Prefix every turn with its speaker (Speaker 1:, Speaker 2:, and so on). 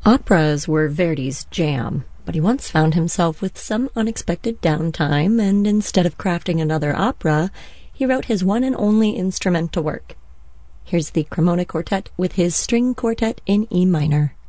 Speaker 1: Operas were Verdi's jam, but he once found himself with some unexpected downtime, and instead of crafting another opera, he wrote his one and only instrumental work. Here's the Cremona Quartet with his string quartet in E minor.